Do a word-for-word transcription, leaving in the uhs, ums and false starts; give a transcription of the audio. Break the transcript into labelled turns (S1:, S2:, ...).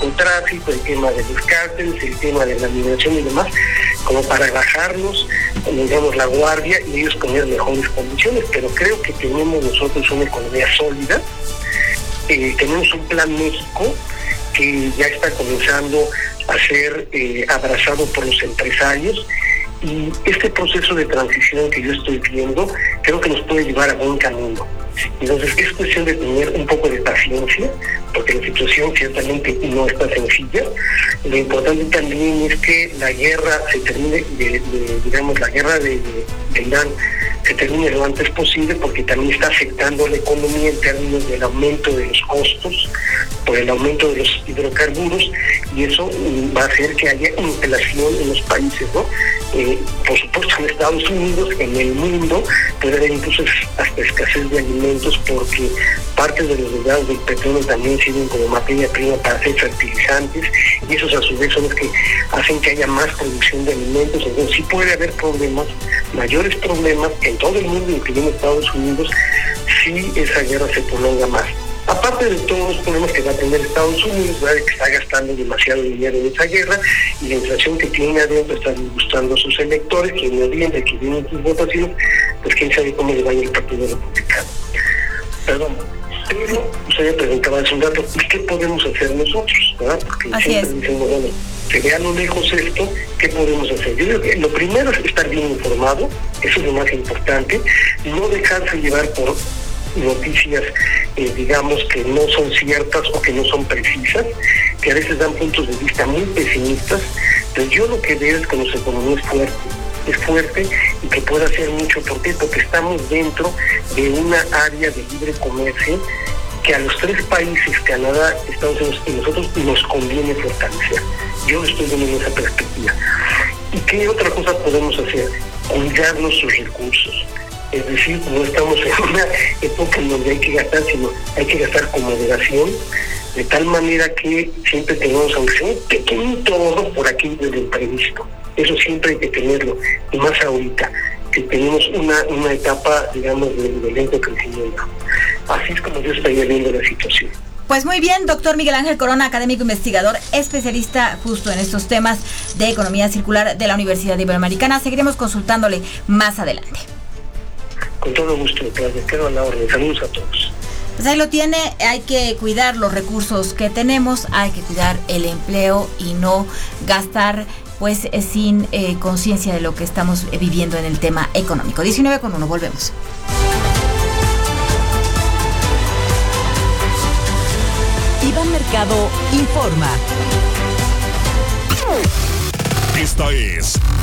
S1: narcotráfico, el tema de los cárteles, el tema de la migración y demás, como para bajarnos, digamos, la guardia y ellos poner mejores condiciones. Pero creo que tenemos nosotros una economía sólida, eh, tenemos un plan México que ya está comenzando a ser eh, abrazado por los empresarios, y este proceso de transición que yo estoy viendo creo que nos puede llevar a buen camino. Entonces es cuestión de tener un poco de paciencia, porque la situación ciertamente no está sencilla. Lo importante también es que la guerra se termine, de, de, digamos, la guerra de, de Irán se termine lo antes posible, porque también está afectando a la economía en términos del aumento de los costos, por el aumento de los hidrocarburos, y eso va a hacer que haya inflación en los países, ¿no? Eh, por supuesto en Estados Unidos, en el mundo, puede haber incluso hasta escasez de alimentos, porque parte de los derivados del petróleo también sirven como materia prima para hacer fertilizantes, y esos a su vez son los que hacen que haya más producción de alimentos. Entonces sí puede haber problemas, mayores problemas en todo el mundo, incluyendo Estados Unidos, si esa guerra se prolonga más. Aparte de todos los problemas que va a tener Estados Unidos, ¿verdad?, que está gastando demasiado dinero en esa guerra, y la inflación que tiene adentro está disgustando a sus electores, que no viene, que vienen sus votaciones, pues quién sabe cómo le vaya el Partido Republicano. Perdón, pero usted me preguntaba hace un rato, ¿y qué podemos hacer nosotros? ¿Verdad? Porque
S2: Así
S1: siempre
S2: es.
S1: dicen, bueno, se ve a lo lejos esto, ¿qué podemos hacer? Yo creo que lo primero es estar bien informado, eso es lo más importante, no dejarse llevar por noticias, eh, digamos, que no son ciertas o que no son precisas, que a veces dan puntos de vista muy pesimistas. Pero yo lo que veo es que nuestra economía es fuerte, es fuerte y que puede hacer mucho. ¿Por qué? Porque estamos dentro de una área de libre comercio que a los tres países, Canadá, Estados Unidos y nosotros, nos conviene fortalecer. Yo lo estoy viendo en esa perspectiva. ¿Y qué otra cosa podemos hacer? Cuidar nuestros recursos. Es decir, no estamos en una época en donde hay que gastar, sino hay que gastar con moderación, de tal manera que siempre tengamos, aunque sea un pequeñito ahorro por aquí desde el imprevisto. Eso siempre hay que tenerlo, y más ahorita, que tenemos una, una etapa, digamos, de, de lento crecimiento. Así es como yo estaría viendo la situación.
S2: Pues muy bien, doctor Miguel Ángel Corona, académico investigador, especialista justo en estos temas de economía circular de la Universidad Iberoamericana. Seguiremos consultándole más adelante.
S1: Con todo gusto, me quedo a la orden. Saludos a todos.
S2: Pues ahí lo tiene, hay que cuidar los recursos que tenemos, hay que cuidar el empleo y no gastar pues eh, sin eh, conciencia de lo que estamos eh, viviendo en el tema económico. diecinueve con uno, volvemos.
S3: Iván Mercado informa.
S4: Esta es